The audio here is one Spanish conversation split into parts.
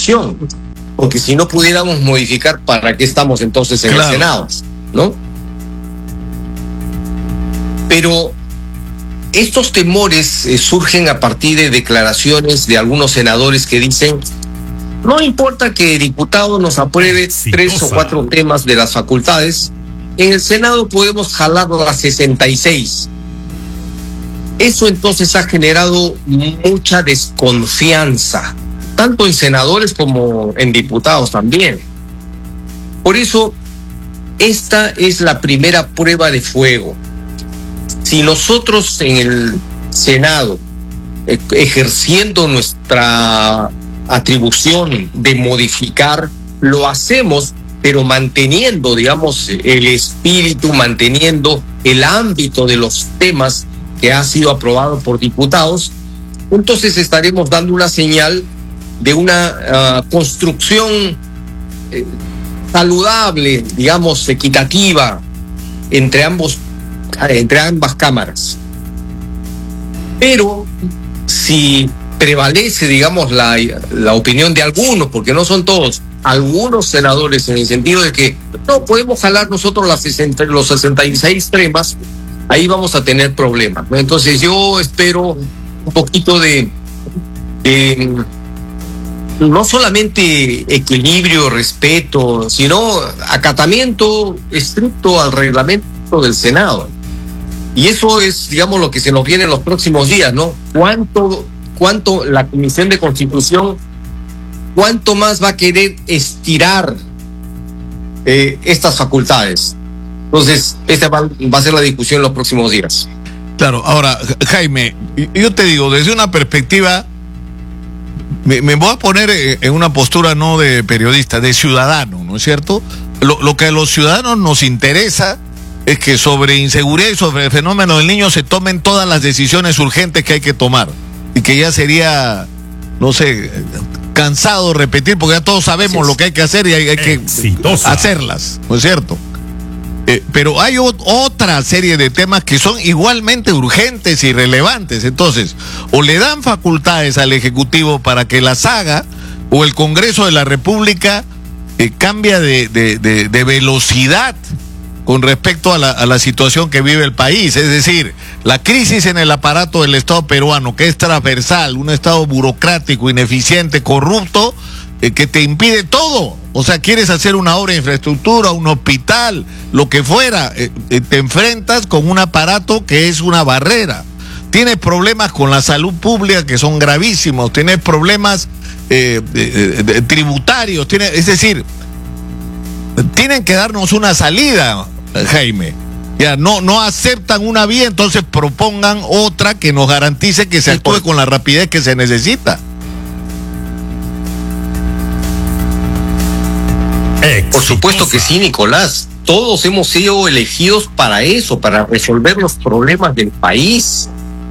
Constitución, porque si no pudiéramos modificar, ¿para qué estamos entonces en el Senado? ¿No? Pero estos temores surgen a partir de declaraciones de algunos senadores que dicen: no importa que el diputado nos apruebe 3 o 4 temas de las facultades, en el Senado podemos jalar las 66. Eso entonces ha generado mucha desconfianza, tanto en senadores como en diputados también. Por eso, esta es la primera prueba de fuego. Si nosotros en el Senado, ejerciendo nuestra atribución de modificar, lo hacemos, pero manteniendo, digamos, el espíritu, manteniendo el ámbito de los temas que ha sido aprobado por diputados, entonces estaremos dando una señal de una construcción saludable, digamos, equitativa entre ambas cámaras. Pero si prevalece, digamos, la opinión de algunos, porque no son todos, algunos senadores, en el sentido de que no podemos jalar nosotros los 66 temas, ahí vamos a tener problemas. Entonces yo espero un poquito de no solamente equilibrio, respeto, sino acatamiento estricto al reglamento del Senado. Y eso es, digamos, lo que se nos viene en los próximos días, ¿no? ¿Cuánto la Comisión de Constitución, cuánto más va a querer estirar estas facultades? Entonces, esta va a ser la discusión en los próximos días. Claro, ahora, Jaime, yo te digo, desde una perspectiva, me voy a poner en una postura no de periodista, de ciudadano, ¿no es cierto? Lo que a los ciudadanos nos interesa es que sobre inseguridad y sobre el fenómeno del niño se tomen todas las decisiones urgentes que hay que tomar, y que ya sería, no sé, cansado repetir, porque ya todos sabemos lo que hay que hacer y hay que hacerlas, ¿no es cierto? Pero hay otra serie de temas que son igualmente urgentes y relevantes. Entonces, o le dan facultades al Ejecutivo para que las haga, o el Congreso de la República cambia de velocidad con respecto a la situación que vive el país. Es decir, la crisis en el aparato del Estado peruano, que es transversal, un Estado burocrático, ineficiente, corrupto, que te impide todo. O sea, quieres hacer una obra de infraestructura, un hospital, lo que fuera, te enfrentas con un aparato que es una barrera. Tienes problemas con la salud pública que son gravísimos, tienes problemas tributarios, es decir, tienen que darnos una salida, Jaime. Ya no aceptan una vía, entonces propongan otra que nos garantice que se actúe con la rapidez que se necesita. Por supuesto que sí, Nicolás. Todos hemos sido elegidos para eso, para resolver los problemas del país.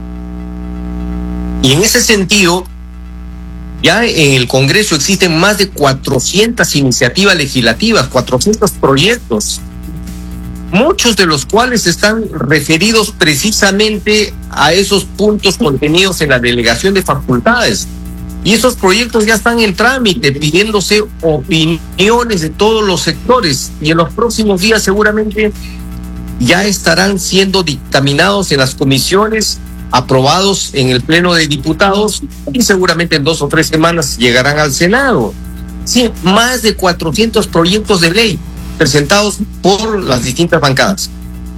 Y en ese sentido, ya en el Congreso existen más de 400 iniciativas legislativas, 400 proyectos, muchos de los cuales están referidos precisamente a esos puntos contenidos en la delegación de facultades. Y esos proyectos ya están en trámite, pidiéndose opiniones de todos los sectores, y en los próximos días seguramente ya estarán siendo dictaminados en las comisiones, aprobados en el Pleno de Diputados, y seguramente en 2 o 3 semanas llegarán al Senado. Sí, más de 400 proyectos de ley presentados por las distintas bancadas.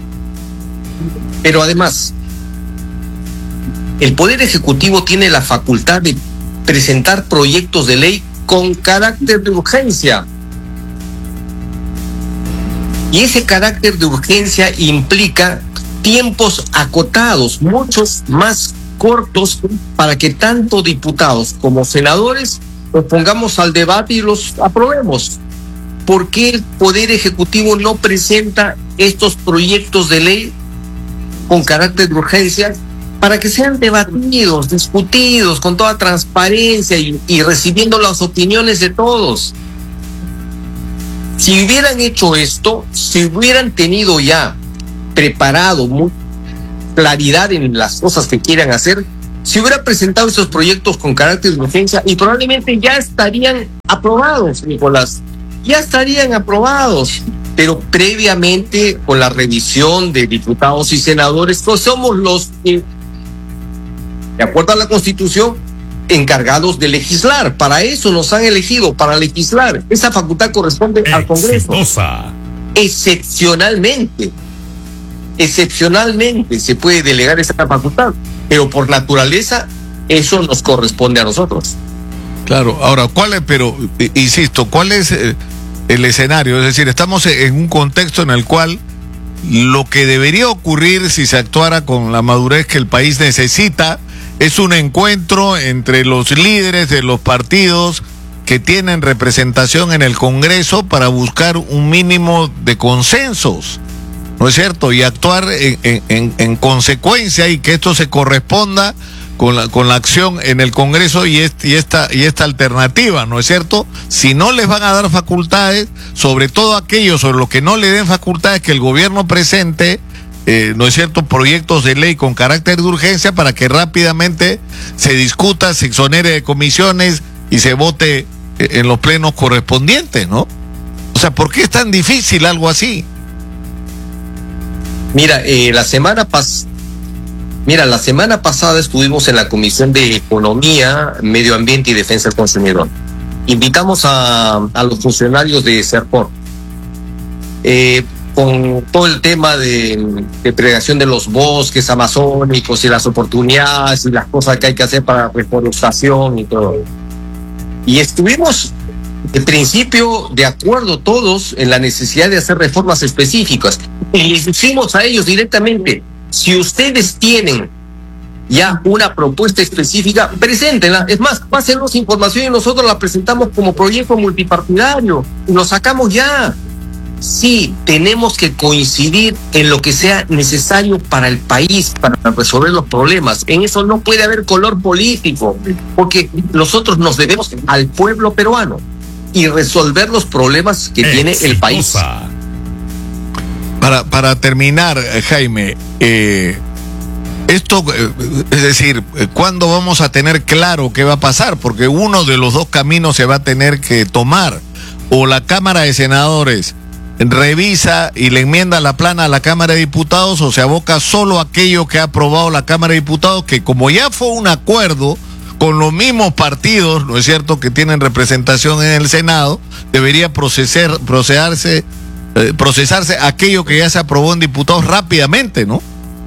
Pero además, el Poder Ejecutivo tiene la facultad de presentar proyectos de ley con carácter de urgencia. Y ese carácter de urgencia implica tiempos acotados, muchos más cortos, para que tanto diputados como senadores los pongamos al debate y los aprobemos. ¿Por qué el Poder Ejecutivo no presenta estos proyectos de ley con carácter de urgencia para que sean debatidos, discutidos con toda transparencia y recibiendo las opiniones de todos? Si hubieran hecho esto, si hubieran tenido ya preparado claridad en las cosas que quieran hacer, si hubiera presentado esos proyectos con carácter de urgencia y probablemente ya estarían aprobados, Nicolás, ya estarían aprobados, pero previamente con la revisión de diputados y senadores, pues somos los que, de acuerdo a la Constitución, encargados de legislar. Para eso nos han elegido, para legislar. Esa facultad corresponde al Congreso. Excepcionalmente se puede delegar esa facultad, pero por naturaleza eso nos corresponde a nosotros. Claro, ahora, insisto, ¿cuál es el escenario? Es decir, estamos en un contexto en el cual lo que debería ocurrir si se actuara con la madurez que el país necesita es un encuentro entre los líderes de los partidos que tienen representación en el Congreso para buscar un mínimo de consensos, ¿no es cierto? Y actuar en consecuencia, y que esto se corresponda con la acción en el Congreso y esta alternativa, ¿no es cierto? Si no les van a dar facultades, sobre todo aquellos sobre los que no le den facultades, que el gobierno presente, ¿no es cierto?, proyectos de ley con carácter de urgencia para que rápidamente se discuta, se exonere de comisiones y se vote en los plenos correspondientes, ¿no? O sea, ¿por qué es tan difícil algo así? Mira, la semana pasada estuvimos en la Comisión de Economía, Medio Ambiente y Defensa del Consumidor. Invitamos a los funcionarios de Serpor con todo el tema de predación de los bosques amazónicos y las oportunidades y las cosas que hay que hacer para reforestación y todo. Y estuvimos, de principio, de acuerdo todos en la necesidad de hacer reformas específicas. Y les decimos a ellos directamente: si ustedes tienen ya una propuesta específica, preséntenla. Es más, pásenos información y nosotros la presentamos como proyecto multipartidario y lo sacamos ya. Sí, tenemos que coincidir en lo que sea necesario para el país, para resolver los problemas. En eso no puede haber color político, porque nosotros nos debemos al pueblo peruano y resolver los problemas que tiene el país. Para terminar, Jaime, esto, es decir, ¿cuándo vamos a tener claro qué va a pasar? Porque uno de los dos caminos se va a tener que tomar. O la Cámara de Senadores revisa y le enmienda la plana a la Cámara de Diputados, o se aboca solo a aquello que ha aprobado la Cámara de Diputados, que como ya fue un acuerdo con los mismos partidos, ¿no es cierto?, que tienen representación en el Senado, debería procesarse aquello que ya se aprobó en diputados rápidamente, ¿no?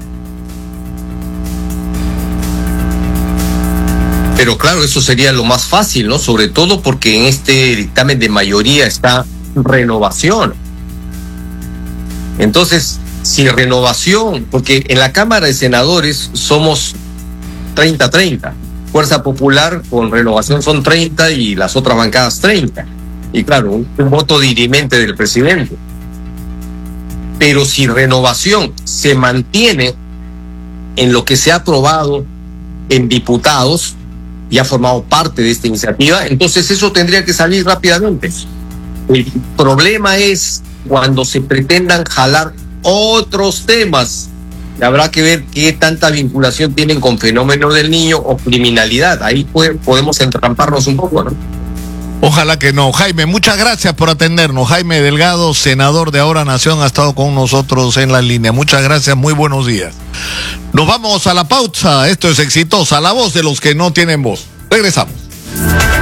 Pero claro, eso sería lo más fácil, ¿no? Sobre todo porque en este dictamen de mayoría está renovación. Entonces, si renovación, porque en la Cámara de Senadores somos 30-30, Fuerza Popular con renovación son 30 y las otras bancadas 30. Y claro, un voto dirimente del presidente. Pero si renovación se mantiene en lo que se ha aprobado en diputados y ha formado parte de esta iniciativa, entonces eso tendría que salir rápidamente. El problema es cuando se pretendan jalar otros temas. Habrá que ver qué tanta vinculación tienen con fenómeno del niño o criminalidad. Ahí podemos entramparnos un poco, ¿no? Ojalá que no. Jaime, muchas gracias por atendernos. Jaime Delgado, senador de Ahora Nación, ha estado con nosotros en la línea. Muchas gracias, muy buenos días. Nos vamos a la pausa. Esto es Exitosa, la voz de los que no tienen voz. Regresamos.